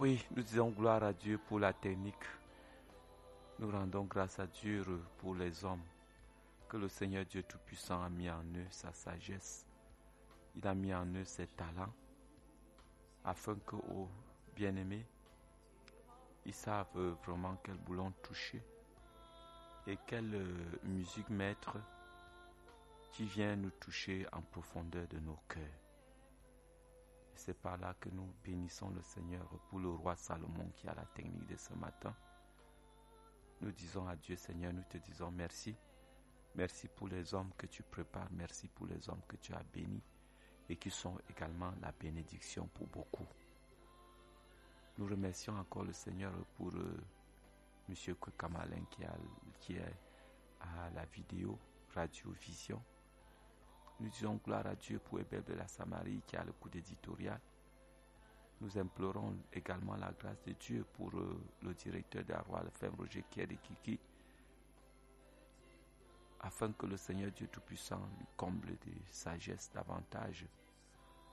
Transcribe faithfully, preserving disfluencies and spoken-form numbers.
Oui, nous disons gloire à Dieu pour la technique. Nous rendons grâce à Dieu pour les hommes, que le Seigneur Dieu Tout-Puissant a mis en eux sa sagesse. Il a mis en eux ses talents, afin que, aux bien-aimés, ils savent vraiment quel boulon toucher et quelle musique mettre qui vient nous toucher en profondeur de nos cœurs. C'est par là que nous bénissons le Seigneur pour le roi Salomon qui a la technique de ce matin. Nous disons à Dieu, Seigneur, nous te disons merci. Merci pour les hommes que tu prépares, merci pour les hommes que tu as bénis et qui sont également la bénédiction pour beaucoup. Nous remercions encore le Seigneur pour euh, M. Kwekamalin qui, a, qui est à la vidéo, radio, vision. Nous disons gloire à Dieu pour Ebel de la Samarie qui a le coup d'éditorial. Nous implorons également la grâce de Dieu pour euh, le directeur d'Arrois, le frère Roger Kierekiki, afin que le Seigneur Dieu Tout-Puissant lui comble de sagesse davantage